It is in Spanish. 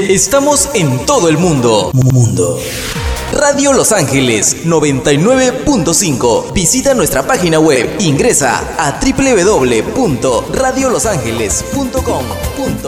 Estamos en todo el mundo. Radio Los Ángeles 99.5. Visita nuestra página web. Ingresa a www.radiolosangeles.com.es.